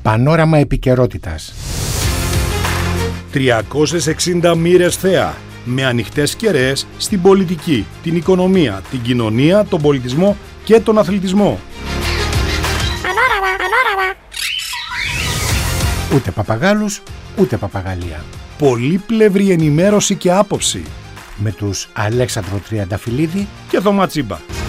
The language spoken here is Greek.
Πανόραμα επικαιρότητας. 360 μοίρες θέα, με ανοιχτές κεραίες στην πολιτική, την οικονομία, την κοινωνία, τον πολιτισμό και τον αθλητισμό. Πανόραμα. Ούτε παπαγάλους, ούτε παπαγαλία. Πολύπλευρη ενημέρωση και άποψη. Με τους Αλέξανδρο Τριανταφυλλίδη Και Θωμά Τσίμπα.